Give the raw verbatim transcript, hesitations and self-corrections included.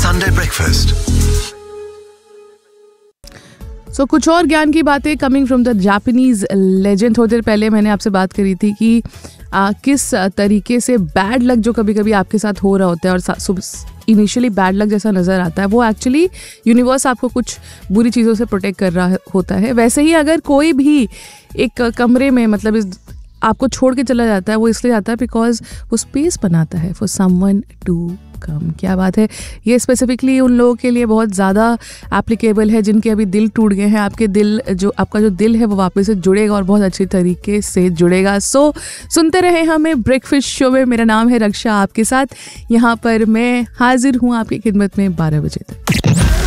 Sunday breakfast. सो so, कुछ और ज्ञान की बातें coming from the Japanese legend. थोड़ी देर पहले मैंने आपसे बात करी थी कि आ, किस तरीके से बैड लक जो कभी कभी आपके साथ हो रहा होता है और इनिशियली बैड लक जैसा नज़र आता है, वो एक्चुअली यूनिवर्स आपको कुछ बुरी चीज़ों से प्रोटेक्ट कर रहा होता है। वैसे ही अगर कोई भी एक कमरे में मतलब इस आपको छोड़ के चला जाता है, वो इसलिए जाता है बिकॉज वो स्पेस बनाता है फॉर समवन टू कम। क्या बात है। ये स्पेसिफिकली उन लोगों के लिए बहुत ज़्यादा एप्लीकेबल है जिनके अभी दिल टूट गए हैं। आपके दिल जो आपका जो दिल है वो वापस से जुड़ेगा और बहुत अच्छी तरीके से जुड़ेगा। सो so, सुनते रहे हमें ब्रेकफास्ट शो में। मेरा नाम है रक्षा, आपके साथ यहाँ पर मैं हाजिर हूँ आपकी खिदमत में बारह बजे तक।